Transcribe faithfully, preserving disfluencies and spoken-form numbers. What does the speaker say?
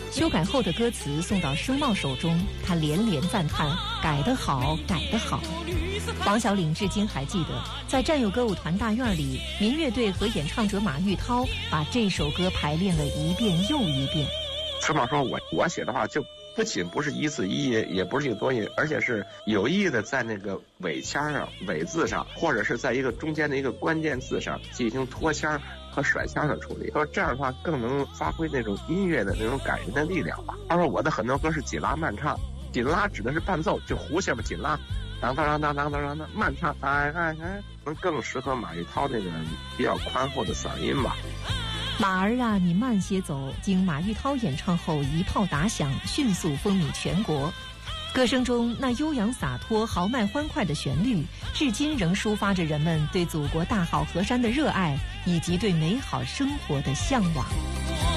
修改后的歌词送到声茂手中，他连连赞叹：“改得好，改得好。”王小岭至今还记得，在战友歌舞团大院里，民乐队和演唱者马玉涛把这首歌排练了一遍又一遍。 声茂说：“我我写的话就不仅不是一字一音，也不是一个多音，而且是有意的在那个尾腔上、尾字上，或者是在一个中间的一个关键字上进行拖腔和甩腔的处理。说这样的话更能发挥那种音乐的那种感人的力量吧。”他说：“我的很多歌是紧拉慢唱，紧拉指的是伴奏，就胡下面紧拉。”当当当当当当当，慢唱，哎哎哎，能更适合马玉涛那个比较宽厚的嗓音吧。 马儿啊，你慢些走，经马玉涛演唱后一炮打响，迅速风靡全国。歌声中那悠扬洒脱、豪迈欢快的旋律，至今仍抒发着人们对祖国大好河山的热爱，以及对美好生活的向往。